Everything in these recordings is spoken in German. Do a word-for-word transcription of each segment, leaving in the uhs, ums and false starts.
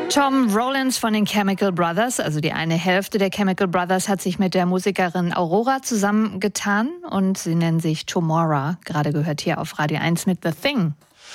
Tom Rowlands von den Chemical Brothers, also die eine Hälfte der Chemical Brothers, hat sich mit der Musikerin Aurora zusammengetan und sie nennen sich Tomorrow. Gerade gehört hier auf Radio eins mit The Thing.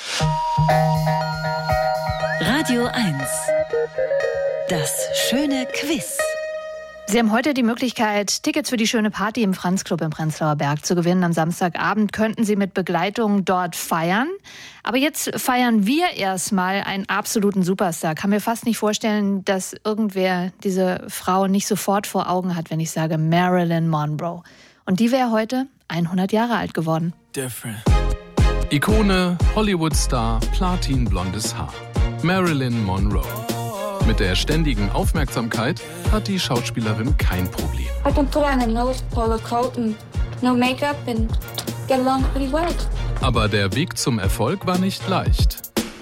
Radio eins. Das schöne Quiz. Sie haben heute die Möglichkeit, Tickets für die schöne Party im Franz-Club im Prenzlauer Berg zu gewinnen. Am Samstagabend könnten Sie mit Begleitung dort feiern. Aber jetzt feiern wir erstmal einen absoluten Superstar. Kann mir fast nicht vorstellen, dass irgendwer diese Frau nicht sofort vor Augen hat, wenn ich sage Marilyn Monroe. Und die wäre heute hundert Jahre alt geworden. Different. Ikone, Hollywood-Star, platinblondes Haar. Marilyn Monroe. Mit der ständigen Aufmerksamkeit hat die Schauspielerin kein Problem. I can put on a nose polo coat and no makeup and get along pretty well. Aber der Weg zum Erfolg war nicht leicht.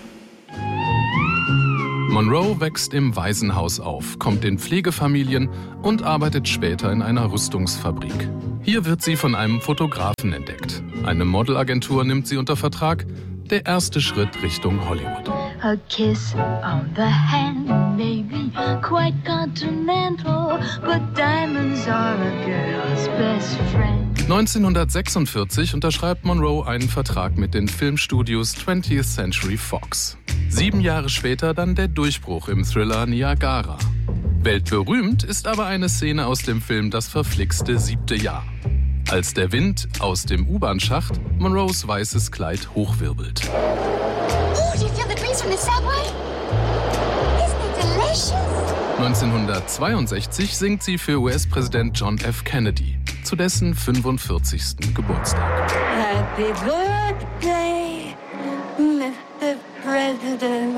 Monroe wächst im Waisenhaus auf, kommt in Pflegefamilien und arbeitet später in einer Rüstungsfabrik. Hier wird sie von einem Fotografen entdeckt. Eine Modelagentur nimmt sie unter Vertrag. Der erste Schritt Richtung Hollywood. A kiss on the hand, maybe quite continental, but diamonds are a girl's best friend. neunzehnhundertsechsundvierzig unterschreibt Monroe einen Vertrag mit den Filmstudios twentieth Century Fox. Sieben Jahre später dann der Durchbruch im Thriller Niagara. Weltberühmt ist aber eine Szene aus dem Film Das verflixte siebte Jahr. Als der Wind aus dem U-Bahn-Schacht Monroes weißes Kleid hochwirbelt. Oh, do you feel the breeze from the subway? Isn't it delicious? neunzehnhundertzweiundsechzig singt sie für U S-Präsident John F. Kennedy zu dessen fünfundvierzigsten Geburtstag. Happy birthday, Mister President.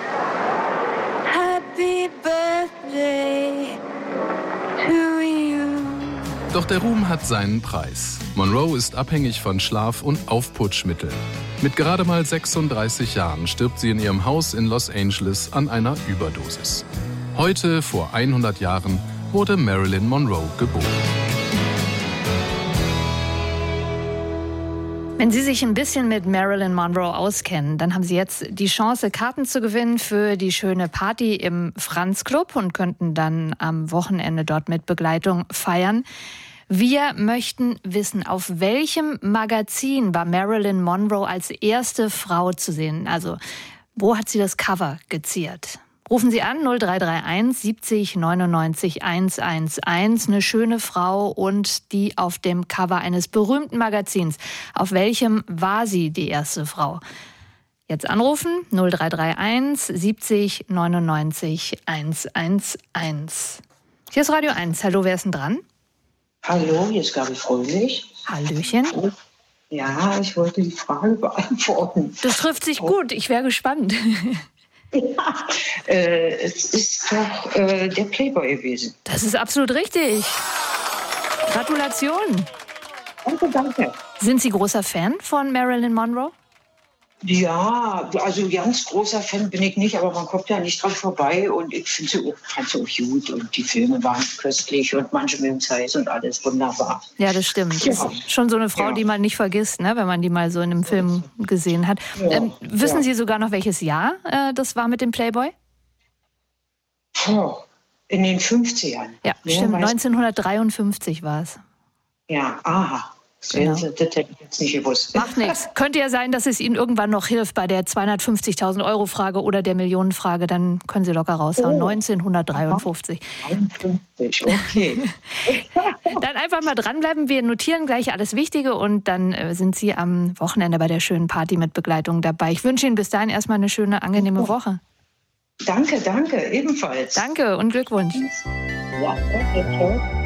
Happy birthday to you. Doch der Ruhm hat seinen Preis. Monroe ist abhängig von Schlaf- und Aufputschmitteln. Mit gerade mal sechsunddreißig Jahren stirbt sie in ihrem Haus in Los Angeles an einer Überdosis. Heute, vor hundert Jahren, wurde Marilyn Monroe geboren. Wenn Sie sich ein bisschen mit Marilyn Monroe auskennen, dann haben Sie jetzt die Chance, Karten zu gewinnen für die schöne Party im Franz-Club und könnten dann am Wochenende dort mit Begleitung feiern. Wir möchten wissen, auf welchem Magazin war Marilyn Monroe als erste Frau zu sehen? Also, wo hat sie das Cover geziert? Rufen Sie an null drei drei eins siebzig neunundneunzig hundertzehn. Eine schöne Frau und die auf dem Cover eines berühmten Magazins. Auf welchem war sie die erste Frau? Jetzt anrufen null drei drei eins siebzig neunundneunzig hundertzehn. Hier ist Radio eins. Hallo, wer ist denn dran? Hallo, hier ist Gabi Fröhlich. Hallöchen. Ja, ich wollte die Frage beantworten. Das trifft sich gut. Ich wäre gespannt. Ja, äh, es ist doch äh, der Playboy gewesen. Das ist absolut richtig. Gratulation. Danke, danke. Sind Sie großer Fan von Marilyn Monroe? Ja, also ganz großer Fan bin ich nicht, aber man kommt ja nicht dran vorbei und ich finde sie auch, fand sie auch gut und die Filme waren köstlich und manche mögen es heiß und alles wunderbar. Ja, das stimmt. Ja. Das ist schon so eine Frau, Ja. die man nicht vergisst, ne, wenn man die mal so in einem Film gesehen hat. Ja. Ähm, wissen Ja. Sie sogar noch, welches Jahr äh, das war mit dem Playboy? Oh, in den fünfzigern. Ja, Wer stimmt. weiß- neunzehnhundertdreiundfünfzig war es. Ja, aha. Das, Genau. das hätte ich jetzt nicht gewusst. Macht nichts. Könnte ja sein, dass es Ihnen irgendwann noch hilft bei der zweihundertfünfzigtausend Euro Frage oder der Millionenfrage. Dann können Sie locker raushauen. Oh. neunzehnhundertdreiundfünfzig. einundfünfzig, okay. Dann einfach mal dranbleiben. Wir notieren gleich alles Wichtige und dann äh, sind Sie am Wochenende bei der schönen Party mit Begleitung dabei. Ich wünsche Ihnen bis dahin erstmal eine schöne, angenehme Woche. Danke, danke, ebenfalls. Danke und Glückwunsch. Ja, danke, ciao.